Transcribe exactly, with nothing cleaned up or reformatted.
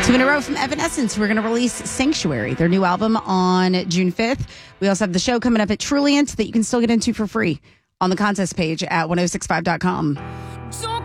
Two in a row from Evanescence. We're going to release Sanctuary, their new album, on June fifth. We also have the show coming up at Trulient that you can still get into for free on the contest page at ten sixty-five dot com. Don't